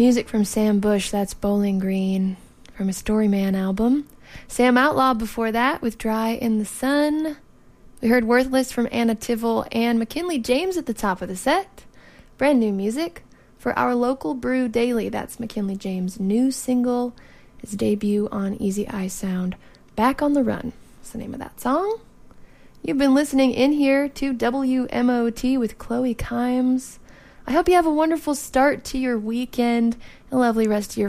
Music from Sam Bush, that's Bowling Green, from his Storyman album. Sam Outlaw before that with Dry in the Sun. We heard Worthless from Anna Tivell and McKinley James at the top of the set. Brand new music for Our Local Brew Daily. That's McKinley James' new single, his debut on Easy Eye Sound, Back on the Run. That's the name of that song. You've been listening in here to WMOT with Chloe Kimes. I hope you have a wonderful start to your weekend, and a lovely rest of your